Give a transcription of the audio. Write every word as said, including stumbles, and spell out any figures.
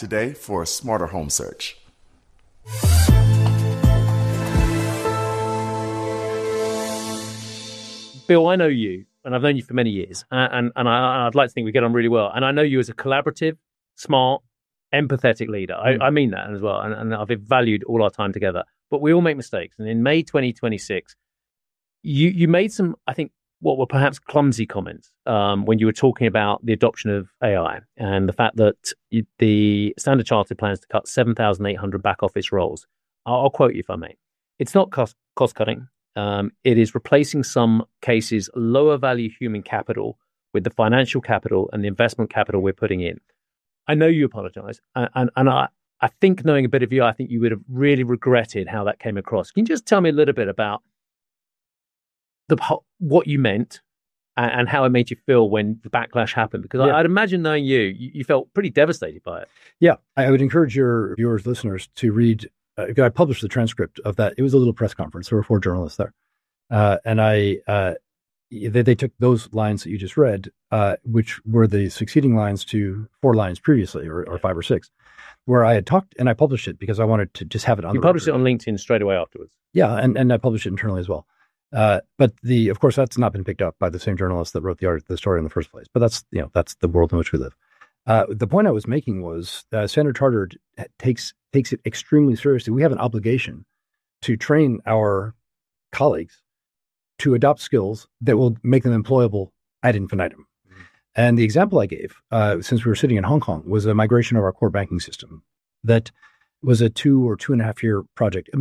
today for a smarter home search. Bill, I know you, and I've known you for many years, and, and I, I'd like to think we get on really well. And I know you as a collaborative, smart, empathetic leader. I, mm. I mean that as well, and, and I've valued all our time together. But we all make mistakes. And in May twenty twenty-six, you, you made some, I think, what were perhaps clumsy comments um, when you were talking about the adoption of A I and the fact that you, the Standard Chartered plans to cut seven thousand eight hundred back office roles. I'll, I'll quote you if I may. It's not cost, cost cutting. Um, it is replacing some cases lower value human capital with the financial capital and the investment capital we're putting in. I know you apologize. And, and, and I, I think knowing a bit of you, I think you would have really regretted how that came across. Can you just tell me a little bit about the what you meant and, and how it made you feel when the backlash happened? Because yeah. I, I'd imagine knowing you, you, you felt pretty devastated by it. Yeah, I would encourage your viewers, listeners to read. Uh, I published the transcript of that. It was a little press conference. There were four journalists there. Uh, and I, uh, they, they took those lines that you just read, uh, which were the succeeding lines to four lines previously, or, or five or six, where I had talked, and I published it because I wanted to just have it on You the published record. it on LinkedIn straight away afterwards. Yeah, and, and I published it internally as well. Uh, but the, of course, that's not been picked up by the same journalist that wrote the art, the story in the first place. But that's, you know, that's the world in which we live. Uh, the point I was making was uh, Standard Chartered takes takes it extremely seriously. We have an obligation to train our colleagues to adopt skills that will make them employable ad infinitum. Mm-hmm. And the example I gave, uh, since we were sitting in Hong Kong, was a migration of our core banking system that was a two or two and a half year project.